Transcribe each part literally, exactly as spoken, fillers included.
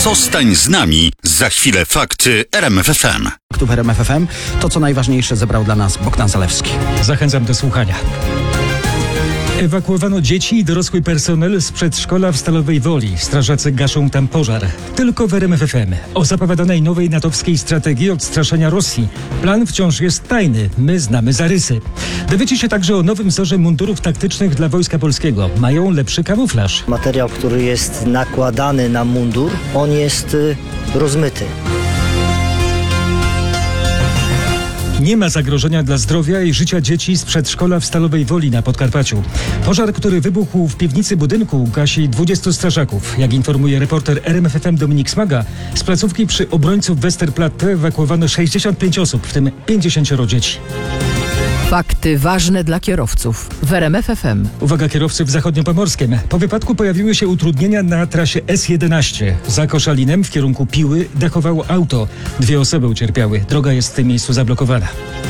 Zostań z nami. Za chwilę fakty R M F F M. W R M F F M to, co najważniejsze, zebrał dla nas Bogdan Zalewski. Zachęcam do słuchania. Ewakuowano dzieci i dorosły personel z przedszkola w Stalowej Woli. Strażacy gaszą tam pożar. Tylko w R M F F M. O zapowiadanej nowej natowskiej strategii odstraszania Rosji. Plan wciąż jest tajny. My znamy zarysy. Dowiecie się także o nowym wzorze mundurów taktycznych dla Wojska Polskiego. Mają lepszy kamuflaż. Materiał, który jest nakładany na mundur, on jest y, rozmyty. Nie ma zagrożenia dla zdrowia i życia dzieci z przedszkola w Stalowej Woli na Podkarpaciu. Pożar, który wybuchł w piwnicy budynku, gasi dwudziestu strażaków. Jak informuje reporter R M F F M Dominik Smaga, z placówki przy obrońców Westerplatte ewakuowano sześćdziesiąt pięć osób, w tym pięćdziesięcioro dzieci. Fakty ważne dla kierowców w R M F F M. Uwaga kierowców w Zachodniopomorskiem. Po wypadku pojawiły się utrudnienia na trasie S jedenaście. Za Koszalinem w kierunku Piły dechowało auto. Dwie osoby ucierpiały. Droga jest w tym miejscu zablokowana.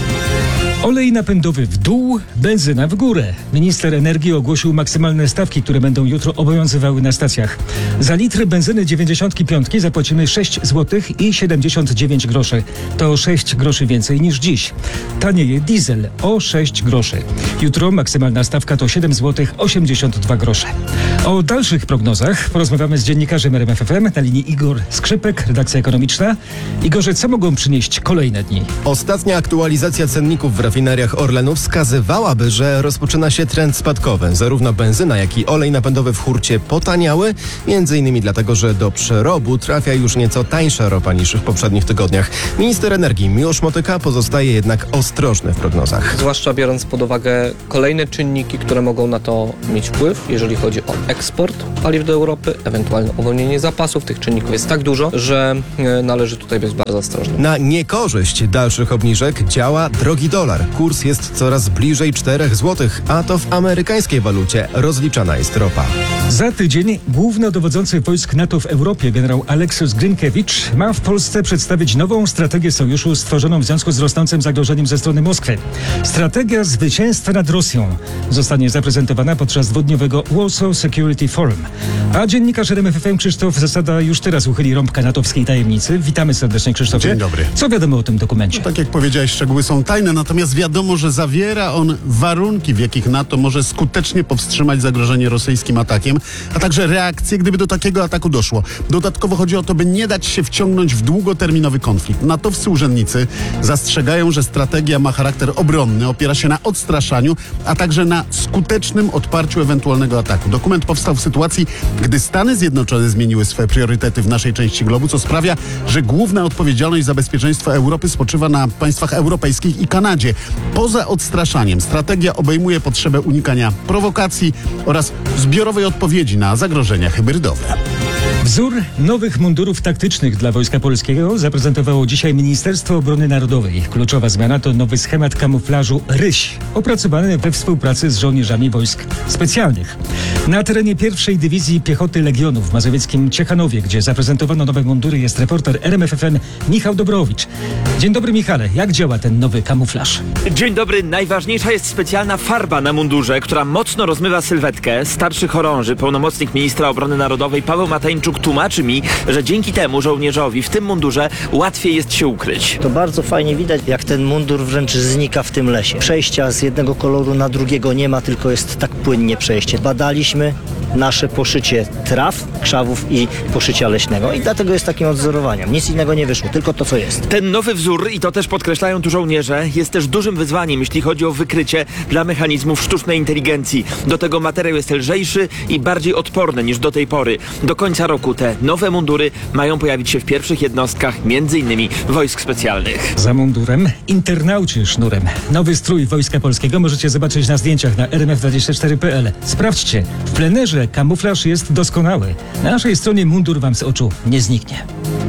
Olej napędowy w dół, benzyna w górę. Minister energii ogłosił maksymalne stawki, które będą jutro obowiązywały na stacjach. Za litr benzyny dziewięćdziesiąt pięć zapłacimy sześć złotych i siedemdziesiąt dziewięć groszy. To sześć groszy więcej niż dziś. Tanieje diesel o sześć groszy. Jutro maksymalna stawka to siedem złotych osiemdziesiąt dwa grosze. O dalszych prognozach porozmawiamy z dziennikarzem R M F F M. Na linii Igor Skrzypek, redakcja ekonomiczna. Igorze, co mogą przynieść kolejne dni? Ostatnia aktualizacja cenników w rafineriach Orlenu wskazywałaby, że rozpoczyna się trend spadkowy. Zarówno benzyna, jak i olej napędowy w hurcie potaniały, między innymi dlatego, że do przerobu trafia już nieco tańsza ropa niż w poprzednich tygodniach. Minister energii Miłosz Motyka pozostaje jednak ostrożny w prognozach. Zwłaszcza biorąc pod uwagę kolejne czynniki, które mogą na to mieć wpływ, jeżeli chodzi o eksport paliw do Europy, ewentualne uwolnienie zapasów. Tych czynników jest tak dużo, że należy tutaj być bardzo ostrożnym. Na niekorzyść dalszych obniżek działa drogi dolar. Kurs jest coraz bliżej czterech złotych, a to w amerykańskiej walucie rozliczana jest ropa. Za tydzień głównodowodzący wojsk NATO w Europie, generał Aleksius Grynkewicz, ma w Polsce przedstawić nową strategię sojuszu stworzoną w związku z rosnącym zagrożeniem ze strony Moskwy. Strategia zwycięstwa nad Rosją zostanie zaprezentowana podczas dwudniowego Warsaw Security Forum. A dziennikarz R M F F M Krzysztof Zasada już teraz uchyli rąbka natowskiej tajemnicy. Witamy serdecznie, Krzysztofie. Dzień dobry. Co wiadomo o tym dokumencie? No, tak jak powiedziałeś, szczegóły są tajne, natomiast wiadomo, że zawiera on warunki, w jakich NATO może skutecznie powstrzymać zagrożenie rosyjskim atakiem, a także reakcje, gdyby do takiego ataku doszło. Dodatkowo chodzi o to, by nie dać się wciągnąć w długoterminowy konflikt. natowscy urzędnicy zastrzegają, że strategia ma charakter obronny, opiera się na odstraszaniu, a także na skutecznym odparciu ewentualnego ataku. Dokument powstał w sytuacji, gdy Stany Zjednoczone zmieniły swoje priorytety w naszej części globu, co sprawia, że główna odpowiedzialność za bezpieczeństwo Europy spoczywa na państwach europejskich i Kanadzie. Poza odstraszaniem strategia obejmuje potrzebę unikania prowokacji oraz zbiorowej odpowiedzi na zagrożenia hybrydowe. Wzór nowych mundurów taktycznych dla Wojska Polskiego zaprezentowało dzisiaj Ministerstwo Obrony Narodowej. Kluczowa zmiana to nowy schemat kamuflażu Ryś, opracowany we współpracy z żołnierzami wojsk specjalnych. Na terenie pierwszej Dywizji Piechoty Legionu w mazowieckim Ciechanowie, gdzie zaprezentowano nowe mundury, jest reporter R M F F M Michał Dobrowicz. Dzień dobry, Michale. Jak działa ten nowy kamuflaż? Dzień dobry. Najważniejsza jest specjalna farba na mundurze, która mocno rozmywa sylwetkę. Starszy chorąży, pełnomocnik ministra obrony narodowej Paweł Mateńczuk tłumaczy mi, że dzięki temu żołnierzowi w tym mundurze łatwiej jest się ukryć. To bardzo fajnie widać, jak ten mundur wręcz znika w tym lesie. Przejścia z jednego koloru na drugiego nie ma, tylko jest tak płynnie przejście. Badaliśmy nasze poszycie traw, krzawów i poszycia leśnego i dlatego jest takim odzorowaniem. Nic innego nie wyszło, tylko to, co jest. Ten nowy wzór, i to też podkreślają tu żołnierze, jest też dużym wyzwaniem, jeśli chodzi o wykrycie dla mechanizmów sztucznej inteligencji. Do tego materiał jest lżejszy i bardziej odporny niż do tej pory. Do końca roku te nowe mundury mają pojawić się w pierwszych jednostkach, między innymi wojsk specjalnych. Za mundurem internauci sznurem. Nowy strój Wojska Polskiego możecie zobaczyć na zdjęciach na R M F dwadzieścia cztery kropka p l. Sprawdźcie, w plenerze kamuflaż jest doskonały. Na naszej stronie mundur wam z oczu nie zniknie.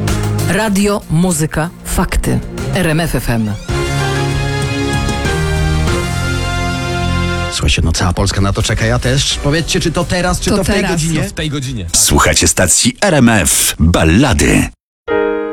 Radio, muzyka, fakty. R M F F M. Słuchajcie, no cała Polska na to czeka, ja też. Powiedzcie, czy to teraz, czy to, To w tej teraz. godzinie? W tej godzinie. Słuchacie stacji R M F. Ballady.